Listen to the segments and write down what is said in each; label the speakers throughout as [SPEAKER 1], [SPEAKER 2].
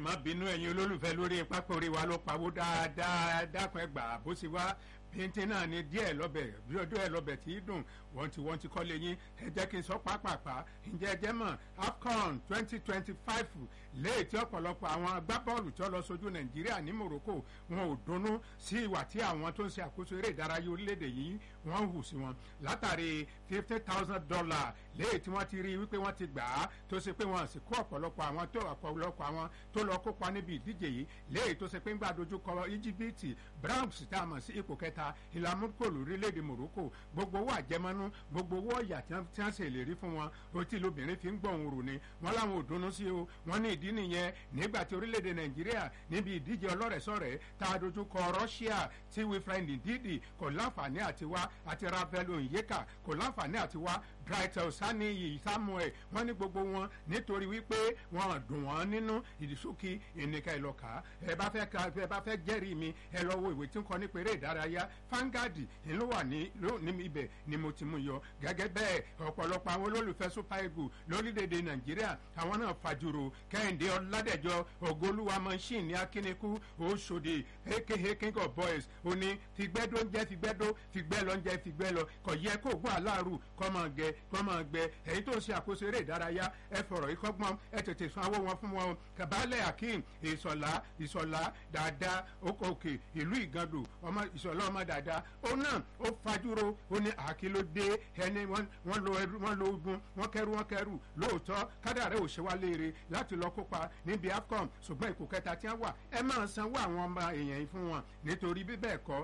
[SPEAKER 1] má bínú ẹ̀yin olólùfẹ́ lórí pápá orí wa ló pawó dáadáa dákun ẹgbà bó ti wá píntín náà ni díẹ̀ lọ́bẹ̀ bí ọdún ẹ̀ lọ́bẹ̀ tí í dùn wọ́n ti kọ́lé yín ẹ jẹ́ kí n sọ pápápá ǹjẹ́ ẹ jẹ́ mọ̀ AFCON 2025 léè tí ọ̀pọ̀lọpọ̀ àwọn agbábọ́ọ̀lù tí ó lọ sójú Nàìjíríà ní Morocco wọn ò dunnú sí ìwà tí àwọn tó ń ṣe àkóso eré ìdárayá orílẹ̀-èdè yìí wọ́n hù sí wọn látàrí $50,000 léè tí wọ́n ti rí wípé wọ́n ti gbà á tó ṣe pé wọ́n sì kó ọ̀pọ̀lọpọ̀ àwọn tó lọ kópa níbi ìdíje yìí léè tó ṣe pé ń gbà dojú kọ Íjíbítì Bronx tá a mọ̀ sí ipò kẹta ìlàmúkò lórílẹ̀‐èdè Morocco gbogbo owó àjẹmọ́nú gbogbo owó ọ̀yà tí wọ́n ṣe ìlérí fún wọn otí lóbìnrin fi ń gbọ̀n òrò ni wọ́n láwọn ò dunnú sí o wọ́n ní ìdí nìyẹn nígbà tí orílẹ̀‐èdè Nàìjíríà níbi ìdíje ọlọ́rẹ̀ẹ́sọ̀rẹ́ tá a dojú kọ Russia tí Wilfred Ndidi kò láǹfààní àti wá àti Rafael Onyeka kò láǹfààní àti wá Bright Osaniyi Samuel wọ́n ní gbogbo wọn nítorí wípé wọ́n dùn wọ́n nínú ìdísókì ìnìkà ìlọ́ka ẹ bá fẹ́ jẹ́rìí mi ẹ lọ wo ìwé tí ń kọ ní péré ìdárayá Vanguard ló wà ní ibẹ̀ ni mo ti mú yọ gẹ́gẹ́ bẹ́ẹ̀ ọ̀pọ̀lọpọ̀ àwọn olólùfẹ́ Super Eagles lórílẹ̀‐èdè Nàìjíríà àwọn náà fàjùrò Kẹ́hìndé Ọládẹ̀jọ Ògolúwa machine ní Akíníkú Òṣòdì aka King of Boys òní fìgbẹ́dó ń jẹ́ fìgbẹ́dó fìgbẹ́ lọ ń jẹ́ fìgbẹ́ lọ kò yẹ kó gbọ́ àláàrù kọ́ máa gbẹ ẹ̀yin tó ń ṣe àkóso eré ìdárayá ẹ fọ̀rọ̀ ìkọ́gbọ́n ẹ tètè san owó wọn fún wọn Kàbálẹ̀ Akeem ìsọ̀lá dáadáa òkè ìlú Ìgàndò ìsọ̀lá ọmọ dáadáa ó náà ó fajúro ó ní àkìlódé ẹni wọ́n lo ogun wọ́n kẹrù lóòótọ́ kádàrẹ́ ò ṣe wá léere láti lọ kópa níbi AFCON ṣùgbọ́n ipò kẹta tí wọ́n wà ẹ máa sanwó àwọn ọmọ èèyàn yìí fún wọn nítorí bí bẹ́ẹ̀ kọ́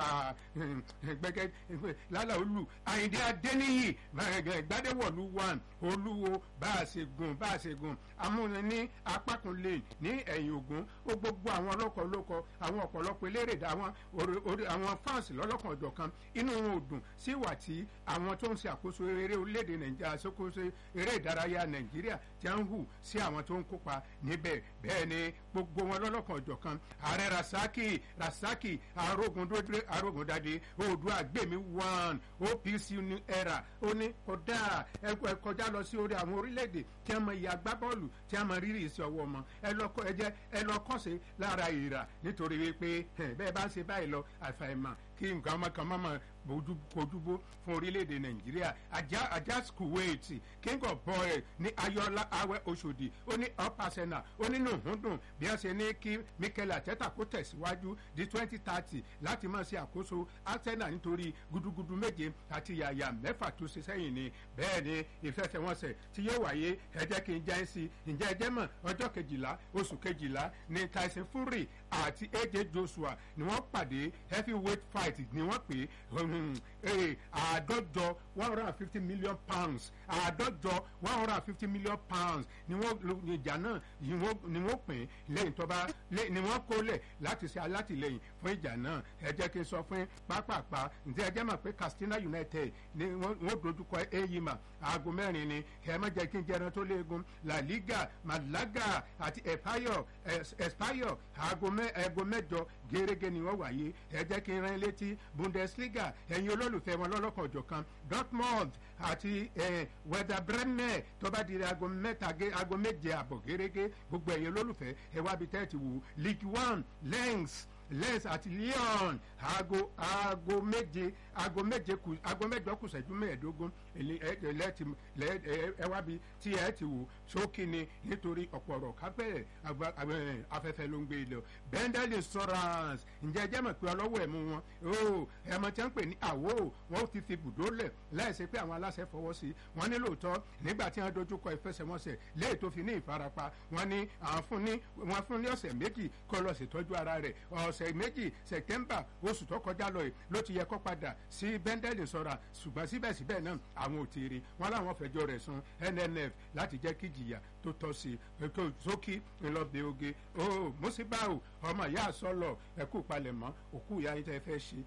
[SPEAKER 1] gbẹgẹ lálẹ́ olú Àyìndé Adéníyì Gbádéwọ̀lú 1 Olúwo bá a ṣe gùn amúni ní apákunlé ní ẹ̀yìn Ògún ó gbogbo àwọn ọlọ́kọ̀ àwọn ọ̀pọ̀lọpọ̀ eléré àwọn fáǹsì lọ́lọ́kan ọ̀jọ̀ kan inú wọn ò dùn sí ìwà tí àwọn tó ń ṣe àkóso eré orílẹ̀-èdè Nàìjíríà àṣekóso eré ìdárayá Nàìjíríà tí wọ́n ń hù sí àwọn tó ń kópa níbẹ̀ bẹ́ẹ̀ ni gbogbo wọn lọ́lọ́kan ọ̀jọ̀ kan ààrẹ Rasaki Arógundadé Oòduà Gbèmí 1 OPC new era ó ní kódà ẹ kọjá lọ sí orí àwọn orílẹ̀-èdè tí wọ́n mọ iye agbábọ́ọ̀lù tí wọ́n mọ rírì ìṣe ọwọ́ ọmọ ẹ lọ kọ́sẹ̀ lára ìrà nítorí wípé bẹ́ẹ̀ bá ń ṣe báyìí lọ àfàìmọ̀ kí nǹkan ọmọkànmọ́ bójúbó fún orílẹ̀-èdè Nàìjíríà Ajax Kuwait King of Boys ní Ayọ̀lá Awẹ́ Oṣòdì ó ní Arsenal ó nínú ìhúndùn bí wọ́n ṣe ní kí Mikel Arteta kó tẹ̀síwájú di 2030 láti máa ṣe àkóso Arsenal nítorí gudugudu méje àti yàyà mẹ́fà tó ṣe sẹ́yìn ni bẹ́ẹ̀ ni ìfẹsẹ̀wọnsẹ̀ tí yóò wáyé ẹ jẹ́ kí n jẹ́ sí ǹjẹ́ ẹ jẹ́ mọ̀ ọjọ́ 12 oṣù 12 ní Tyson Fury àti AJ Joshua ni wọ́n pàdé heavyweight fight ni wọ́n pè àádọ́jọ £150 million àádọ́jọ £150 million ni wọ́n ìjà náà ni wọ́n pín lẹ́yìn tó bá ni wọ́n kólẹ̀ láti ṣe alátìlẹyìn fún ìjà náà ẹ jẹ́ kí n sọ fún pápápá ǹjẹ́ ẹ jẹ́ mọ̀ pé Katsina United ni wọ́n dojúkọ Eyimba aago 4 ni ẹ má jẹ́ kí n jẹran tó léegun La Liga Malaga àti Espanyol aago 8 gẹ́gẹ́ ni wọ́n wáyé ẹ jẹ́ kí n rán létí Bundesliga ẹ̀yin olólùfẹ́ wọn lọ́lọ́kan ọ̀jọ̀kan Dortmund àti Werder Bremen tó bá di aago 7 àbọ̀ gẹ́gẹ́ gbogbo ẹ̀yin olólùfẹ́ ẹ wá bí tẹ́ẹ̀tì wò Ligue 1 Lens àti Lyon aago mẹ́jọ kù ṣẹ́jú 15 ẹ wá bí tí ẹ ti wò sókè ni nítorí ọ̀pọ̀ ọ̀rọ̀ kápẹ́ afẹ́fẹ́ ló ń gbé lọ Bendel Insurance ǹjẹ́ ẹ jẹ́ mọ̀ pé ọlọ́wọ́ ẹ̀mú wọn ẹ̀mọ tí wọ́n ń pè ní àwò wọn ti fi bùdó lẹ̀ láìsí pé àwọn aláṣẹ fọwọ́ sí wọn ní lóòótọ́ nígbà tí wọ́n dojúkọ ìfẹsẹ̀wọnsẹ̀ lẹ́yìn tó fi ní ìfarapa wọn ní wọ́n fún ní ọ̀sẹ̀ méjì kó lọ ṣètọ́jú ara rẹ̀ ọ̀sẹ̀ méjì September oṣù tó kọjá lọ yìí ló ti yẹ kó padà sí Bendel Insurance ṣùgbọ́n síbẹ̀síbẹ̀ náà àwọn ò ti rí wọn láwọn fẹjọ́ rẹ̀ sùn NNF láti jẹ́ kí ìjìyà tó tọ́ sí sókí ńlọbẹ oge mùsíbà ọmọ ìyá àsọlọ ẹkú palẹ̀mọ́ òkú ìyá yín tẹ́ fẹ́ ṣe